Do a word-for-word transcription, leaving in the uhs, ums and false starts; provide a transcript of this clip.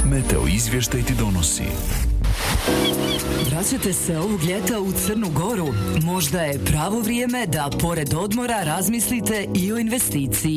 Meteo izvještaj ti donosi. Vraćate se ovog ljeta u Crnu Goru? Možda je pravo vrijeme da pored odmora razmislite i o investiciji.